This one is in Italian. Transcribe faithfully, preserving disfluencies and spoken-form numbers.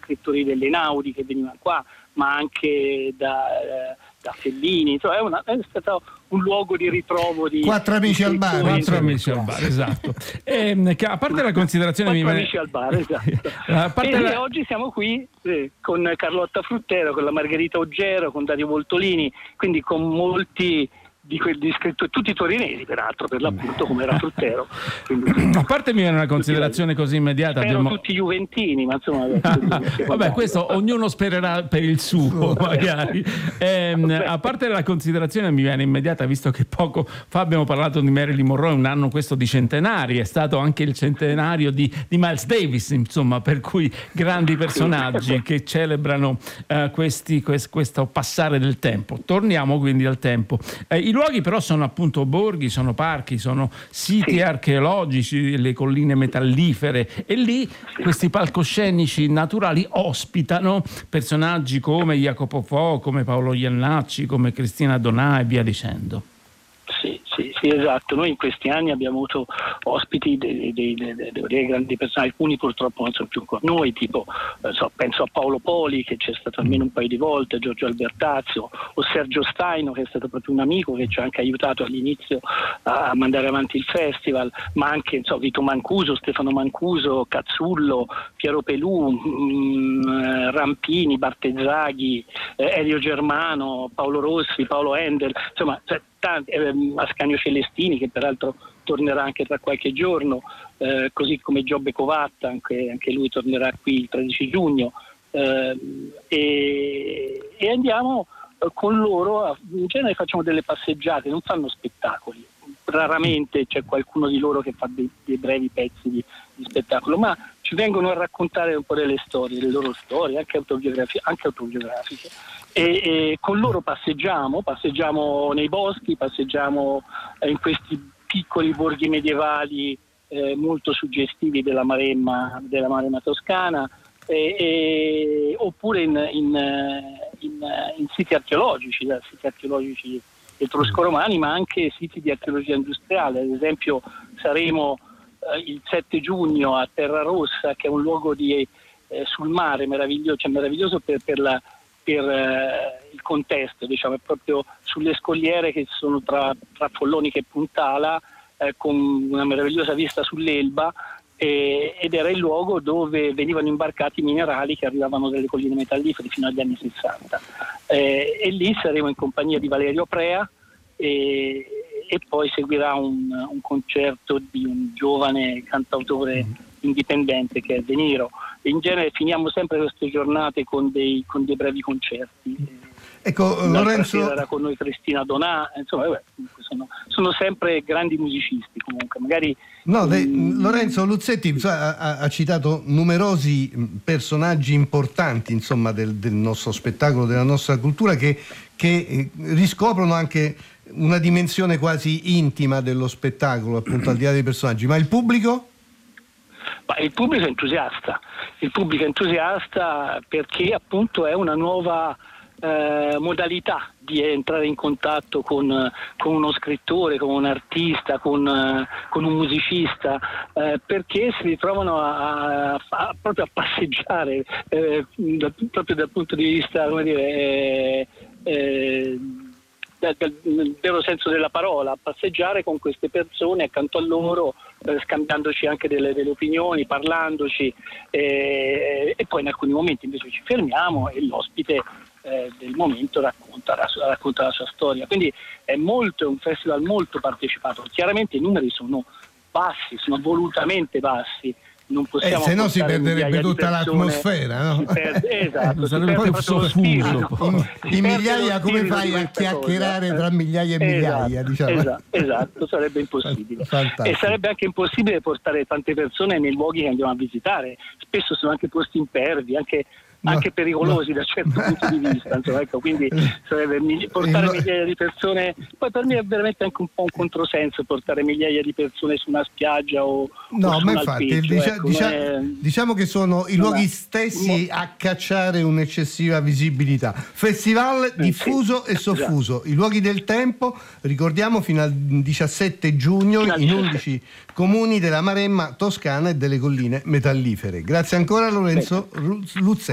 scrittori dell'Einaudi che venivano qua, ma anche da, eh, da Fellini, insomma è, una, è stato un luogo di ritrovo di quattro amici al bar, quattro amici al bar, esatto. E, a parte la considerazione quattro mi amici al bar, esatto. a parte e la... oggi siamo qui eh, con Carlotta Fruttero, con la Margherita Oggero, con Dario Voltolini, quindi con molti di quelli scrittori, tutti torinesi peraltro, per l'appunto, come era Fruttero. Quindi, a parte mi viene una considerazione così immediata, spero abbiamo... tutti juventini, ma insomma vabbè, questo ognuno spererà per il suo, magari. Ehm, a parte la considerazione mi viene immediata, visto che poco fa abbiamo parlato di Marilyn Monroe, un anno questo di centenari, è stato anche il centenario di, di Miles Davis, insomma, per cui grandi personaggi che celebrano uh, questi, quest, questo passare del tempo. Torniamo quindi al tempo. Eh, I luoghi però sono appunto borghi, sono parchi, sono siti sì. archeologici, le colline metallifere, e lì questi palcoscenici naturali ospitano personaggi come Jacopo Fo, come Paolo Iannacci, come Cristina Donà e via dicendo. Sì, sì, sì, esatto. Noi in questi anni abbiamo avuto ospiti dei, dei, dei, dei, dei grandi personaggi, alcuni purtroppo non sono più con noi, tipo eh, so, penso a Paolo Poli, che c'è stato almeno un paio di volte, Giorgio Albertazio, o Sergio Staino, che è stato proprio un amico che ci ha anche aiutato all'inizio a mandare avanti il festival, ma anche so, Vito Mancuso, Stefano Mancuso, Cazzullo, Piero Pelù, mh, Rampini, Bartezzaghi, eh, Elio Germano, Paolo Rossi, Paolo Endel, insomma cioè, tanti, eh, Ascanio Celestini, che peraltro tornerà anche tra qualche giorno, eh, così come Giobbe Covatta, anche, anche lui tornerà qui il tredici giugno, eh, e, e andiamo eh, con loro, a, in genere facciamo delle passeggiate, non fanno spettacoli, raramente c'è qualcuno di loro che fa dei, dei brevi pezzi di, di spettacolo, ma ci vengono a raccontare un po' delle storie, le loro storie, anche autobiografiche, anche autobiografiche. E, e con loro passeggiamo, passeggiamo nei boschi, passeggiamo eh, in questi piccoli borghi medievali eh, molto suggestivi della Maremma, della Maremma toscana, e, e, oppure in, in, in, in siti archeologici, da siti archeologici etrusco-romani, ma anche siti di archeologia industriale. Ad esempio saremo eh, il sette giugno a Terra Rossa, che è un luogo di, eh, sul mare meraviglioso, cioè meraviglioso per, per la per eh, il contesto, diciamo, è proprio sulle scogliere che sono tra, tra Follonica e Puntala, eh, con una meravigliosa vista sull'Elba, eh, ed era il luogo dove venivano imbarcati minerali che arrivavano dalle colline metallifere fino agli anni sessanta. Eh, e lì saremo in compagnia di Valerio Prea, e, e poi seguirà un, un concerto di un giovane cantautore indipendente che è De Niro. In genere finiamo sempre queste giornate con dei, con dei brevi concerti. Ecco, Lorenzo, era con noi Cristina Donà, insomma, vabbè, sono, sono sempre grandi musicisti comunque. Magari no, de, um, Lorenzo Luzzeti ha, ha citato numerosi personaggi importanti, insomma, del, del nostro spettacolo, della nostra cultura, che, che riscoprono anche una dimensione quasi intima dello spettacolo, appunto, al di là dei personaggi. Ma il pubblico? Ma il pubblico è entusiasta, il pubblico è entusiasta perché appunto è una nuova eh, modalità di entrare in contatto con, con uno scrittore, con un artista, con, eh, con un musicista, eh, perché si ritrovano a, a, a, proprio a passeggiare, eh, da, proprio dal punto di vista, come dire, eh, eh, nel vero senso della parola, a passeggiare con queste persone accanto a loro, eh, scambiandoci anche delle, delle opinioni, parlandoci, eh, e poi in alcuni momenti invece ci fermiamo e l'ospite eh, del momento racconta la, racconta la sua storia. Quindi è molto, è un festival molto partecipato. Chiaramente i numeri sono bassi, sono volutamente bassi. Non possiamo eh, se no si perderebbe tutta l'atmosfera, no? Perde, esatto, sarebbe poi soffuso. In, in migliaia come fai a chiacchierare cosa, tra migliaia e migliaia? Esatto, diciamo. esatto, esatto, sarebbe impossibile. Fantastico. E sarebbe anche impossibile portare tante persone nei luoghi che andiamo a visitare. Spesso sono anche posti impervi, anche No, anche pericolosi no. da certo punto di vista, insomma, ecco, quindi sarebbe portare migliaia di persone, poi per me è veramente anche un po' un controsenso portare migliaia di persone su una spiaggia o, no, o su ma un infatti alpeggio, dicia, ecco, dicia, è... diciamo che sono i luoghi è... stessi a cacciare un'eccessiva visibilità. Festival diffuso sì, e soffuso, esatto. I luoghi del tempo, ricordiamo, fino al diciassette giugno fino in undici comuni della Maremma toscana e delle colline metallifere. Grazie ancora Lorenzo Luzzeti.